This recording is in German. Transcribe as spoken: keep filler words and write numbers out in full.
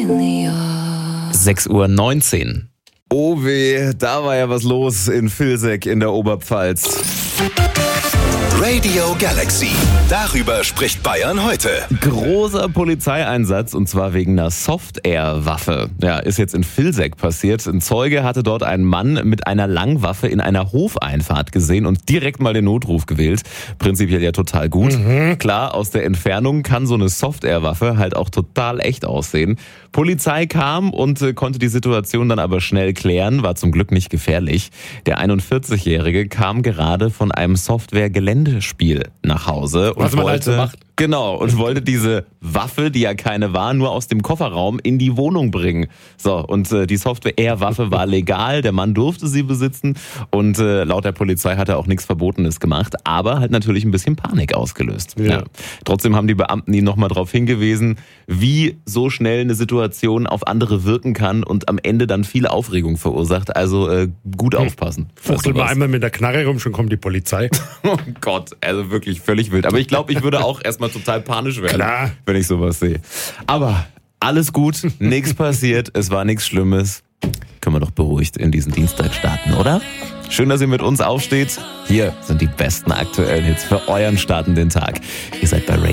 sechs Uhr neunzehn. Oh weh, da war ja was los in Vilseck in der Oberpfalz. Radio Galaxy. Darüber spricht Bayern heute. Großer Polizeieinsatz und zwar wegen einer Soft-Air-Waffe. Ja, ist jetzt in Vilseck passiert. Ein Zeuge hatte dort einen Mann mit einer Langwaffe in einer Hofeinfahrt gesehen und direkt mal den Notruf gewählt. Prinzipiell ja total gut. Mhm. Klar, aus der Entfernung kann so eine Soft-Air-Waffe halt auch total echt aussehen. Polizei kam und äh, konnte die Situation dann aber schnell klären, war zum Glück nicht gefährlich. Der einundvierzigjährige kam gerade von einem Software-Geländespiel nach Hause und Was man wollte, halt so macht. Genau, und wollte diese Waffe, die ja keine war, nur aus dem Kofferraum in die Wohnung bringen. So, und äh, die Software-Waffe war legal, der Mann durfte sie besitzen und äh, laut der Polizei hat er auch nichts Verbotenes gemacht, aber hat natürlich ein bisschen Panik ausgelöst. Ja. Ja. Trotzdem haben die Beamten ihn nochmal darauf hingewiesen, wie so schnell eine Situation auf andere wirken kann und am Ende dann viel Aufregung verursacht. Also äh, gut aufpassen. Fuchtel mal einmal mit der Knarre rum, schon kommt die Polizei. Oh Gott, also wirklich völlig wild. Aber ich glaube, ich würde auch erstmal total panisch werden, Klar. wenn ich sowas sehe. Aber alles gut, nichts passiert, es war nichts Schlimmes. Können wir doch beruhigt in diesen Dienstag starten, oder? Schön, dass ihr mit uns aufsteht. Hier sind die besten aktuellen Hits für euren startenden Tag. Ihr seid bei Radio